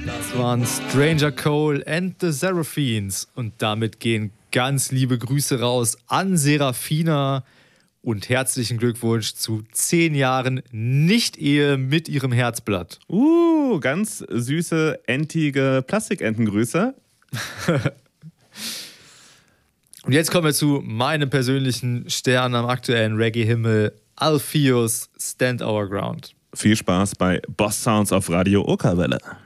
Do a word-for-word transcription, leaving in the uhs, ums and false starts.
Das waren Stranger Cole and the Seraphines. Und damit gehen ganz liebe Grüße raus an Serafina und herzlichen Glückwunsch zu zehn Jahren Nicht-Ehe mit ihrem Herzblatt. Uh, ganz süße, entige Plastikentengrüße. Und jetzt kommen wir zu meinem persönlichen Stern am aktuellen Reggae-Himmel, Alpheus, Stand Our Ground. Viel Spaß bei Boss Sounds auf Radio Okerwelle.